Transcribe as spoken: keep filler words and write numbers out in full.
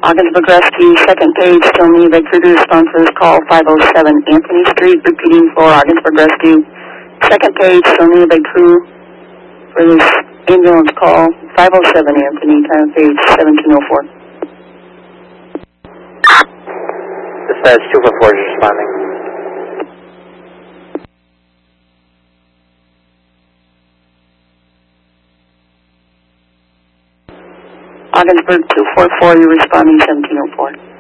Ogdensburg Rescue, second page, still need recruiter responses, call five oh seven Anthony Street, repeating for Ogdensburg Rescue. Second page, still need a crew for this ambulance call, five oh seven Anthony, time of page seventeen oh four. Dispatch two four four is responding. Ogdensburg two four four, you're responding seventeen oh four.